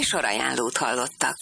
Műsorajánlót hallottak.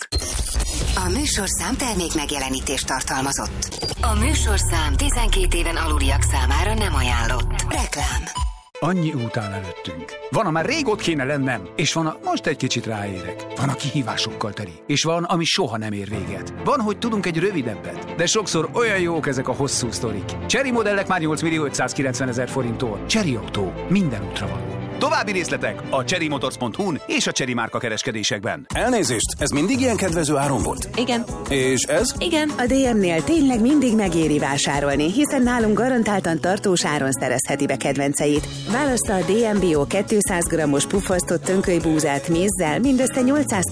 A műsorszám termék megjelenítést tartalmazott. A műsorszám 12 éven aluliak számára nem ajánlott. Reklám. Annyi út áll előttünk. Van, amár rég ott kéne lennem, és van, most egy kicsit ráérek. Van, a kihívásokkal teli, és van, ami soha nem ér véget. Van, hogy tudunk egy rövidebbet, de sokszor olyan jók ezek a hosszú sztorik. Chery modellek már 8.590.000 forinttól. Chery Autó. Minden útra való. További részletek a cherrymotors.hu-n és a Chery márka kereskedésekben. Elnézést, ez mindig ilyen kedvező áron volt? Igen. És ez? Igen. A DM-nél tényleg mindig megéri vásárolni, hiszen nálunk garantáltan tartós áron szerezheti be kedvenceit. Válassza a DM Bio 200 g-os puffasztott tönkölybúzát mézzel mindössze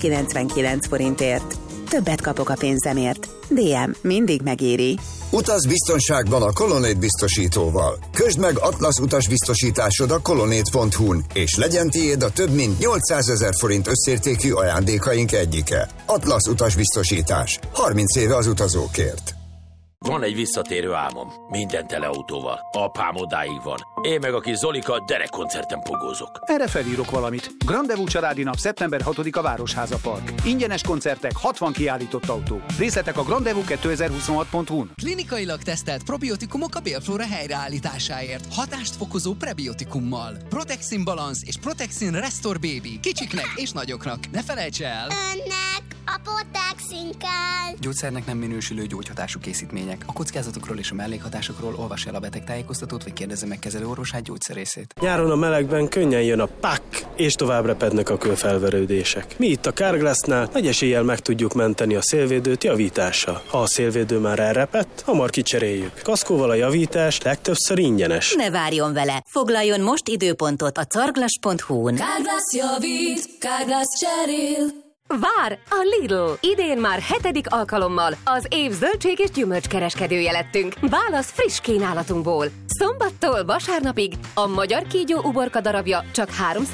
899 forintért. Többet kapok a pénzemért. DM mindig megéri. Utaz biztonságban a Colonnade biztosítóval. Közd meg Atlasz utasbiztosításod a colonnade.hu-n, és legyen tiéd a több mint 800 000 forint összértékű ajándékaink egyike. Atlasz utasbiztosítás. 30 éve az utazókért. Van egy visszatérő álmom. Minden tele autóval. Apám odáig van. Én meg a kis Zolika derekkoncerten pogózok. Erre felírok valamit. Grandevú családi nap szeptember 6-a Városháza Park. Ingyenes koncertek, 60 kiállított autó. Részletek a grandevú2026.hu-n. Klinikailag tesztelt probiotikumok a bélflóra helyreállításáért. Hatást fokozó prebiotikummal. Protexin Balance és Protexin Restore Baby. Kicsiknek és nagyoknak. Ne felejts el! Önnek a Protexin kell! Gyógyszernek nem minősülő gyógyhatású készítmények. A kockázatokról és a mellékhatásokról olvass el a betegtájékoztatót, vagy kérdezze meg kezelőorvosát, gyógyszerészét. Nyáron a melegben könnyen jön a pak, és tovább repednek a kőfelverődések. Mi itt a Carglassnál nagy eséllyel meg tudjuk menteni a szélvédőt javítással. Ha a szélvédő már elrepett, hamar kicseréljük. Kaszkóval a javítás legtöbbször ingyenes. Ne várjon vele! Foglaljon most időpontot a carglass.hu-n. Carglass javít, Carglass cserél. Vár! A Lidl! Idén már 7. alkalommal az év zöldség és gyümölcskereskedője lettünk. Válasz friss kínálatunkból. Szombattól vasárnapig a magyar kígyó uborka darabja csak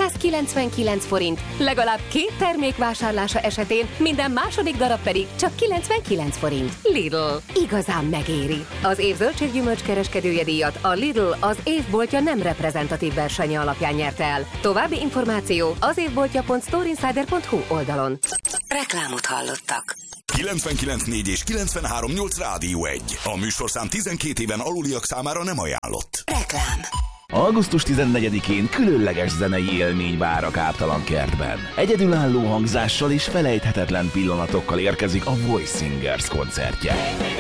399 forint. Legalább 2 termék vásárlása esetén minden második darab pedig csak 99 forint. Lidl. Igazán megéri. Az év zöldség gyümölcskereskedője díjat a Lidl az évboltja nem reprezentatív versenye alapján nyerte el. További információ az évboltja.storeinsider.hu oldalon. Reklámot hallottak. 99.4 és 93.8 Rádió 1. A műsorszám 12 éven aluliak számára nem ajánlott. Reklám. Augusztus 14-én különleges zenei élmény vár a Káptalan kertben. Egyedülálló hangzással és felejthetetlen pillanatokkal érkezik a Voice Singers koncertje.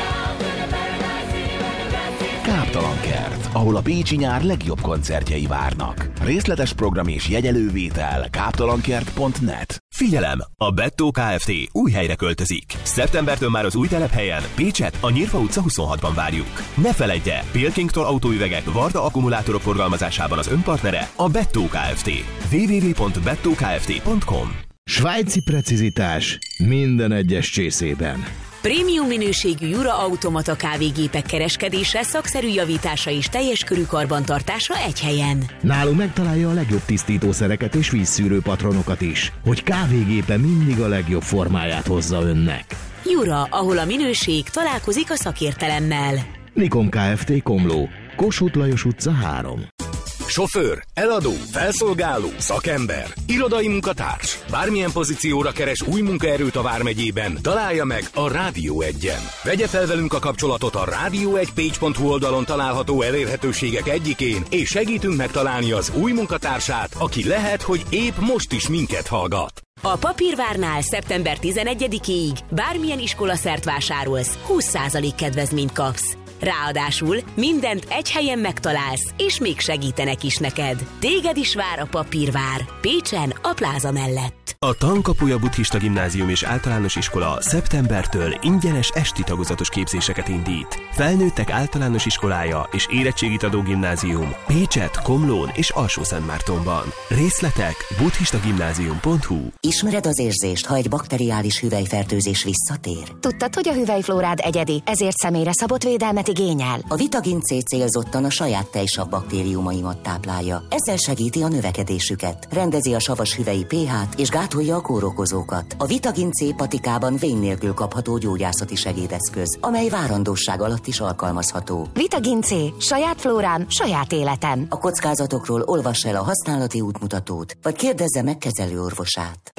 Káptalan kert, ahol a pécsi nyár legjobb koncertjei várnak. Részletes program és jegyelővétel káptalankert.net. Figyelem! A Bettó Kft. Új helyre költözik. Szeptembertől már az új telephelyen, Pécset, a Nyírfa utca 26-ban várjuk. Ne feledje, Pilkington autóüvegek Varda akkumulátorok forgalmazásában az önpartnere a Bettó Kft. www.bettokft.com. Svájci precizitás minden egyes csészében. Prémium minőségű Jura automata kávégépek kereskedése, szakszerű javítása és teljes körű karbantartása egy helyen. Nálunk megtalálja a legjobb tisztítószereket és vízszűrő patronokat is, hogy kávégépe mindig a legjobb formáját hozza önnek. Jura, ahol a minőség találkozik a szakértelemmel. Nikom Kft. Komló, Kossuth Lajos utca 3. Sofőr, eladó, felszolgáló, szakember, irodai munkatárs. Bármilyen pozícióra keres új munkaerőt a Vármegyében, találja meg a Rádió 1-en. Vegye fel velünk a kapcsolatot a radio1page.hu oldalon található elérhetőségek egyikén, és segítünk megtalálni az új munkatársát, aki lehet, hogy épp most is minket hallgat. A Papírvárnál szeptember 11-ig bármilyen iskolaszert vásárolsz, 20% kedvezményt kapsz. Ráadásul mindent egy helyen megtalálsz, és még segítenek is neked. Téged is vár a Papírvár. Pécsen, a pláza mellett. A Tankapuja Buddhista Gimnázium és Általános Iskola szeptembertől ingyenes esti tagozatos képzéseket indít. Felnőttek általános iskolája és érettségit adó gimnázium Pécset, Komlón és Alsó-Szentmártonban. Részletek buddhistagimnázium.hu. Ismered az érzést, ha egy bakteriális hüvelyfertőzés visszatér? Tudtad, hogy a hüvelyflórád egyedi, ezért személyre szabott védelmet igényel? A Vitagin C célzottan a saját tejsav baktériumaimat táplálja. Ezzel segíti a növekedésüket, rendezi a savas hüvelyi pH-t és gátolja a kórokozókat. A Vitagin C patikában vén nélkül kapható gyógyászati segédeszköz, amely várandóság alatt is alkalmazható. Vitagin C. Saját flórám, saját életem. A kockázatokról olvass el a használati útmutatót, vagy kérdezze meg kezelőorvosát.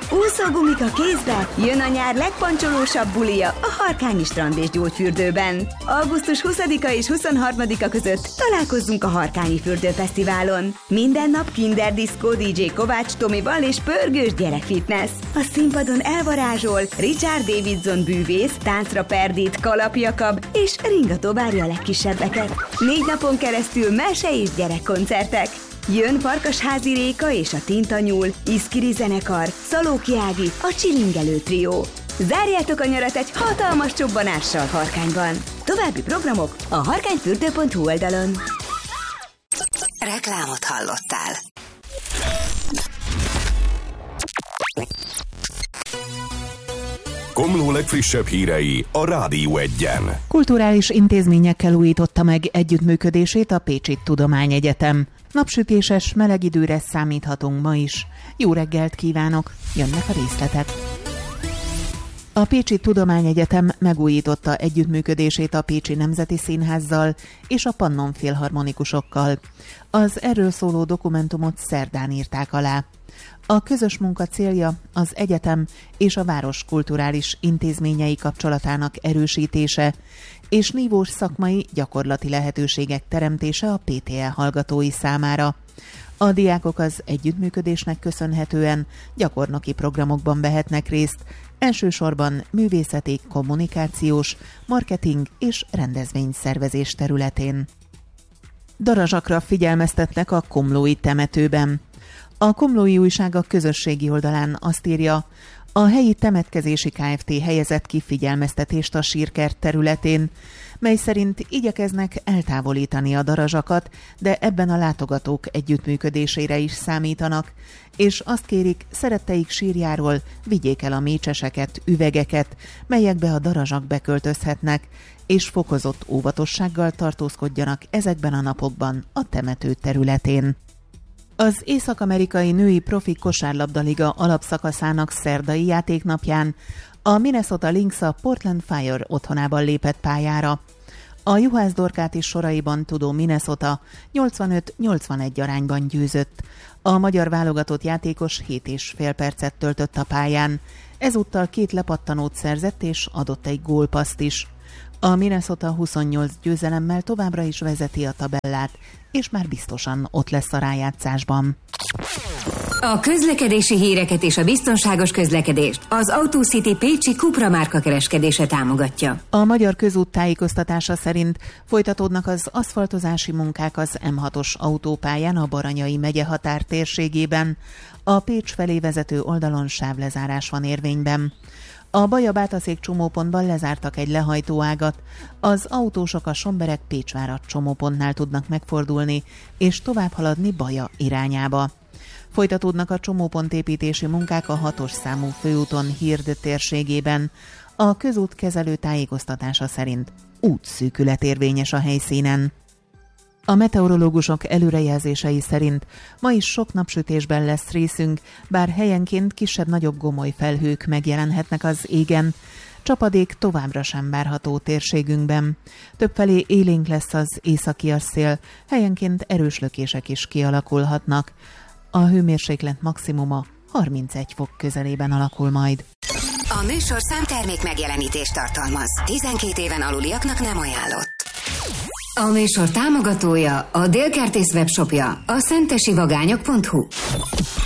Úszógumika kézbe, jön a nyár legpancsolósabb bulia a Harkányi Strand és Gyógyfürdőben. Augusztus 20-a és 23-a között találkozzunk a Harkányi Fürdőfesztiválon. Minden nap Kinder Disco DJ Kovács Tomival és pörgős gyerekfitness. A színpadon elvarázsol Richard Davidson bűvész, táncra perdít Kalap Jakab és ringató várja a legkisebbeket. 4 napon keresztül mese és gyerekkoncertek. Jön Farkasházi Réka és a Tintanyúl, Iszkiri zenekar, Szalóki Ági, a Csilingelő trió. Zárjátok a nyarat egy hatalmas csobbanással Harkányban. További programok a harkányfürdő.hu oldalon. Reklámot hallottál. Komló legfrissebb hírei a Rádió 1-en. Kulturális intézményekkel újította meg együttműködését a Pécsi Tudományegyetem. Napsütéses, meleg időre számíthatunk ma is. Jó reggelt kívánok, jönnek a részletek. A Pécsi Tudományegyetem megújította együttműködését a Pécsi Nemzeti Színházzal és a Pannon Filharmonikusokkal. Az erről szóló dokumentumot szerdán írták alá. A közös munka célja az egyetem és a város kulturális intézményei kapcsolatának erősítése és nívós szakmai gyakorlati lehetőségek teremtése a PTE hallgatói számára. A diákok az együttműködésnek köszönhetően gyakornoki programokban vehetnek részt, elsősorban művészeti, kommunikációs, marketing és rendezvényszervezés területén. Darazsakra figyelmeztetnek a komlói temetőben. A Komlói Újság a közösségi oldalán azt írja, a helyi temetkezési Kft. Helyezett ki figyelmeztetést a sírkert területén, mely szerint igyekeznek eltávolítani a darazsakat, de ebben a látogatók együttműködésére is számítanak, és azt kérik, szeretteik sírjáról vigyék el a mécseseket, üvegeket, melyekbe a darazsak beköltözhetnek, és fokozott óvatossággal tartózkodjanak ezekben a napokban a temető területén. Az Észak-amerikai női profi kosárlabdaliga alapszakaszának szerdai játéknapján a Minnesota Lynx a Portland Fire otthonában lépett pályára. A Juhász Dorkáti soraiban tudó Minnesota 85-81 arányban győzött. A magyar válogatott játékos 7,5 percet töltött a pályán. Ezúttal 2 lepattanót szerzett és adott egy gólpasszt is. A Minnesota 28 győzelemmel továbbra is vezeti a tabellát, és már biztosan ott lesz a rájátszásban. A közlekedési híreket és a biztonságos közlekedést az AutoCity Pécsi Cupra márka kereskedése támogatja. A Magyar Közút tájékoztatása szerint folytatódnak az aszfaltozási munkák az M6-os autópályán a Baranyai megye határ térségében. A Pécs felé vezető oldalon sávlezárás van érvényben. A Baja-Bátaszék csomópontban lezártak egy lehajtóágat, az autósok a Somberek-Pécsvárad csomópontnál tudnak megfordulni, és tovább haladni Baja irányába. Folytatódnak a csomópontépítési munkák a 6-os számú főúton Hird térségében. A közútkezelő tájékoztatása szerint útszűkület érvényes a helyszínen. A meteorológusok előrejelzései szerint ma is sok napsütésben lesz részünk, bár helyenként kisebb-nagyobb gomoly felhők megjelenhetnek az égen. Csapadék továbbra sem várható térségünkben. Többfelé élénk lesz az északias szél, helyenként erős lökések is kialakulhatnak. A hőmérséklet maximuma 31 fok közelében alakul majd. A műsorszám termék megjelenítést tartalmaz. 12 éven aluliaknak nem ajánlott. A műsor támogatója, a Délkertész webshopja, a szentesivagányok.hu.